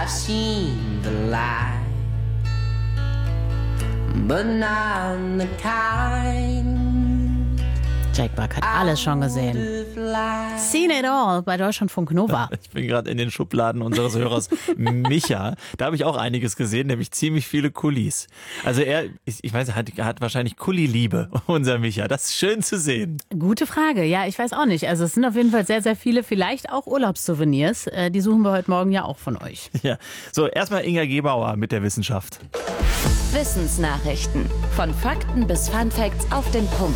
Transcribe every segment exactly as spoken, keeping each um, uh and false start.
I've seen the light, but not the kind. Jake Buck hat alles schon gesehen. Seen it all bei Deutschlandfunk Nova. Ich bin gerade in den Schubladen unseres Hörers Micha. Da habe ich auch einiges gesehen, nämlich ziemlich viele Kulis. Also er, ich weiß, er hat, hat wahrscheinlich Kuli-Liebe, unser Micha. Das ist schön zu sehen. Gute Frage. Ja, ich weiß auch nicht. Also es sind auf jeden Fall sehr, sehr viele, vielleicht auch Urlaubssouvenirs. Die suchen wir heute Morgen ja auch von euch. Ja, so erstmal Inga Gebauer mit der Wissenschaft. Wissensnachrichten. Von Fakten bis Funfacts auf den Punkt.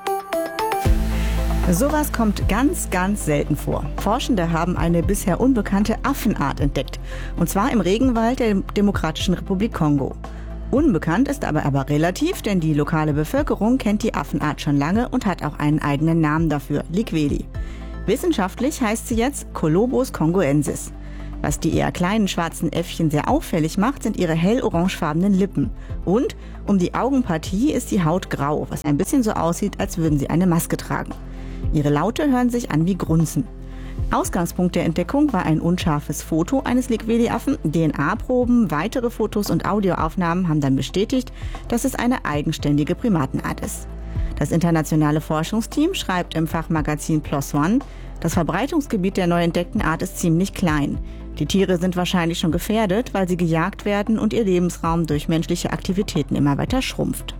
Sowas kommt ganz, ganz selten vor. Forschende haben eine bisher unbekannte Affenart entdeckt. Und zwar im Regenwald der Demokratischen Republik Kongo. Unbekannt ist aber aber relativ, denn die lokale Bevölkerung kennt die Affenart schon lange und hat auch einen eigenen Namen dafür, Likweli. Wissenschaftlich heißt sie jetzt Colobus congoensis. Was die eher kleinen schwarzen Äffchen sehr auffällig macht, sind ihre hell-orangefarbenen Lippen. Und um die Augenpartie ist die Haut grau, was ein bisschen so aussieht, als würden sie eine Maske tragen. Ihre Laute hören sich an wie Grunzen. Ausgangspunkt der Entdeckung war ein unscharfes Foto eines Likweli-Affen. D N A-Proben, weitere Fotos und Audioaufnahmen haben dann bestätigt, dass es eine eigenständige Primatenart ist. Das internationale Forschungsteam schreibt im Fachmagazin PLOS ONE, das Verbreitungsgebiet der neu entdeckten Art ist ziemlich klein. Die Tiere sind wahrscheinlich schon gefährdet, weil sie gejagt werden und ihr Lebensraum durch menschliche Aktivitäten immer weiter schrumpft.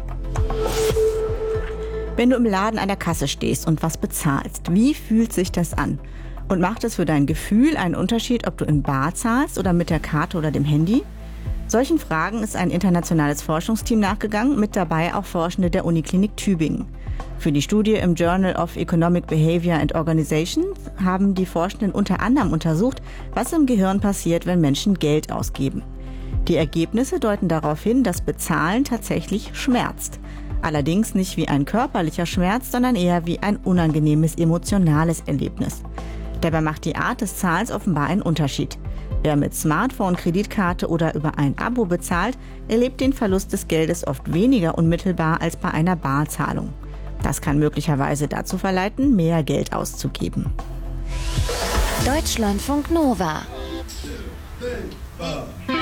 Wenn du im Laden an der Kasse stehst und was bezahlst, wie fühlt sich das an? Und macht es für dein Gefühl einen Unterschied, ob du in bar zahlst oder mit der Karte oder dem Handy? Solchen Fragen ist ein internationales Forschungsteam nachgegangen, mit dabei auch Forschende der Uniklinik Tübingen. Für die Studie im Journal of Economic Behavior and Organization haben die Forschenden unter anderem untersucht, was im Gehirn passiert, wenn Menschen Geld ausgeben. Die Ergebnisse deuten darauf hin, dass Bezahlen tatsächlich schmerzt. Allerdings nicht wie ein körperlicher Schmerz, sondern eher wie ein unangenehmes emotionales Erlebnis. Dabei macht die Art des Zahlens offenbar einen Unterschied. Wer mit Smartphone, Kreditkarte oder über ein Abo bezahlt, erlebt den Verlust des Geldes oft weniger unmittelbar als bei einer Barzahlung. Das kann möglicherweise dazu verleiten, mehr Geld auszugeben. Deutschlandfunk Nova.